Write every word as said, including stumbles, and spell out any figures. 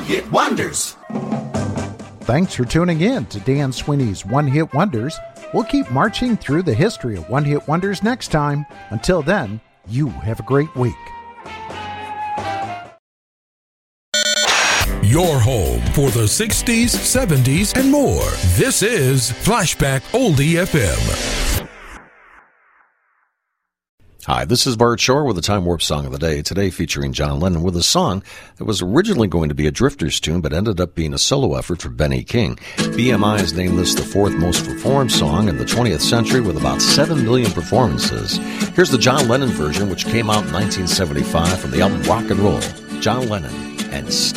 Hit Wonders. Thanks for tuning in to Dan Sweeney's One Hit Wonders. We'll keep marching through the history of One Hit Wonders next time. Until then, you have a great week. Your home for the sixties, seventies, and more. This is Flashback Oldie F M. Hi, this is Bart Shore with the Time Warp Song of the Day, today featuring John Lennon with a song that was originally going to be a Drifters tune but ended up being a solo effort for Benny King. B M I has named this the fourth most performed song in the twentieth century with about seven million performances. Here's the John Lennon version, which came out in nineteen seventy-five from the album Rock and Roll. John Lennon and